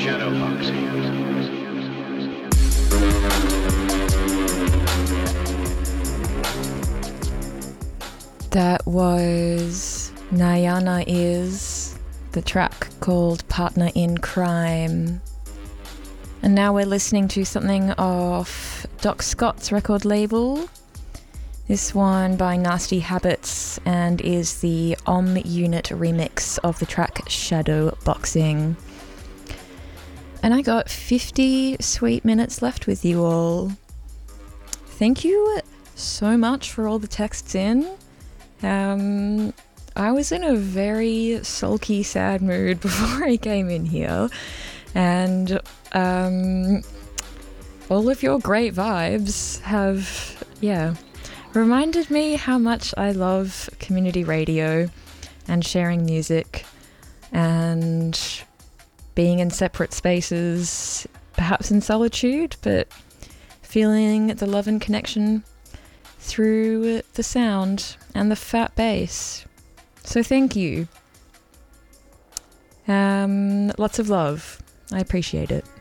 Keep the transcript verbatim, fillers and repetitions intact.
That was Nayana Is, the track called Partner in Crime. And now we're listening to something off Doc Scott's record label. This one by Nasty Habits and is the Om Unit remix of the track Shadow Boxing. And I got fifty sweet minutes left with you all. Thank you so much for all the texts in. Um, I was in a very sulky, sad mood before I came in here, and um, all of your great vibes have, yeah, reminded me how much I love community radio and sharing music and being in separate spaces, perhaps in solitude, but feeling the love and connection through the sound and the fat bass. So thank you. Um, lots of love. I appreciate it.